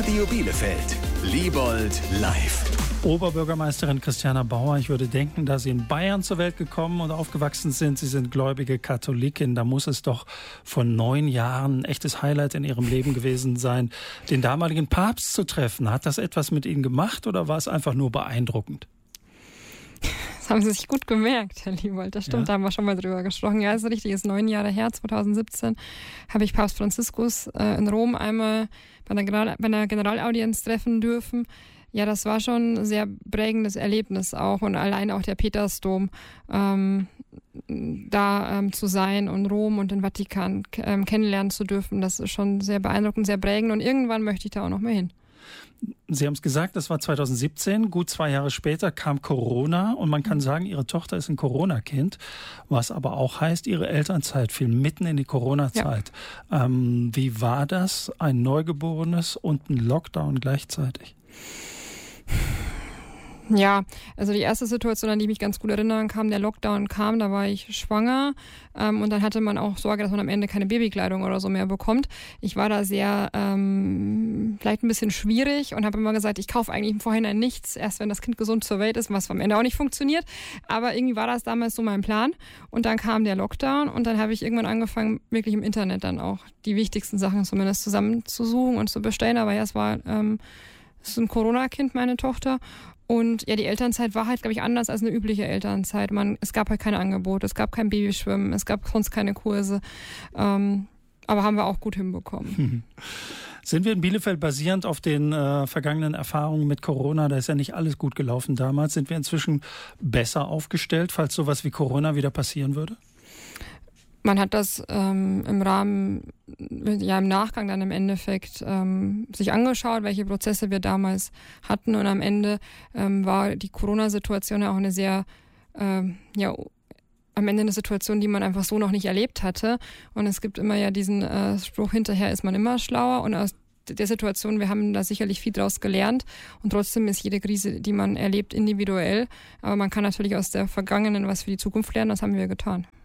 Radio Bielefeld. Liebold live. Oberbürgermeisterin Christiana Bauer, ich würde denken, da Sie in Bayern zur Welt gekommen und aufgewachsen sind, Sie sind gläubige Katholikin, da muss es doch vor 9 Jahren ein echtes Highlight in Ihrem Leben gewesen sein, den damaligen Papst zu treffen. Hat das etwas mit Ihnen gemacht oder war es einfach nur beeindruckend? Das haben Sie sich gut gemerkt, Herr Liebold. Das stimmt, ja. Da haben wir schon mal drüber gesprochen. Ja, ist richtig, ist 9 Jahre her, 2017, habe ich Papst Franziskus in Rom einmal bei einer Generalaudienz treffen dürfen. Ja, das war schon ein sehr prägendes Erlebnis auch und allein auch der Petersdom zu sein und Rom und den Vatikan kennenlernen zu dürfen, das ist schon sehr beeindruckend, sehr prägend und irgendwann möchte ich da auch noch mal hin. Sie haben es gesagt, das war 2017, gut 2 Jahre später kam Corona und man kann sagen, Ihre Tochter ist ein Corona-Kind, was aber auch heißt, Ihre Elternzeit fiel mitten in die Corona-Zeit. Ja. Wie war das, ein Neugeborenes und ein Lockdown gleichzeitig? Ja, also die erste Situation, an die ich mich ganz gut erinnern kann, der Lockdown kam, da war ich schwanger und dann hatte man auch Sorge, dass man am Ende keine Babykleidung oder so mehr bekommt. Ich war da sehr vielleicht ein bisschen schwierig und habe immer gesagt, ich kaufe eigentlich im Vorhinein nichts, erst wenn das Kind gesund zur Welt ist, was am Ende auch nicht funktioniert. Aber irgendwie war das damals so mein Plan und dann kam der Lockdown und dann habe ich irgendwann angefangen, wirklich im Internet dann auch die wichtigsten Sachen zumindest zusammenzusuchen und zu bestellen. Aber ja, es ist ein Corona-Kind, meine Tochter. Und ja, die Elternzeit war halt, glaube ich, anders als eine übliche Elternzeit. Es gab halt keine Angebote, es gab kein Babyschwimmen, es gab sonst keine Kurse. Aber haben wir auch gut hinbekommen. Sind wir in Bielefeld basierend auf den vergangenen Erfahrungen mit Corona, da ist ja nicht alles gut gelaufen damals, sind wir inzwischen besser aufgestellt, falls sowas wie Corona wieder passieren würde? Man hat das im Rahmen, ja im Nachgang dann im Endeffekt sich angeschaut, welche Prozesse wir damals hatten und am Ende war die Corona-Situation ja auch eine sehr, am Ende eine Situation, die man einfach so noch nicht erlebt hatte und es gibt immer ja diesen Spruch, hinterher ist man immer schlauer und aus der Situation, wir haben da sicherlich viel draus gelernt und trotzdem ist jede Krise, die man erlebt, individuell, aber man kann natürlich aus der Vergangenen was für die Zukunft lernen, das haben wir getan.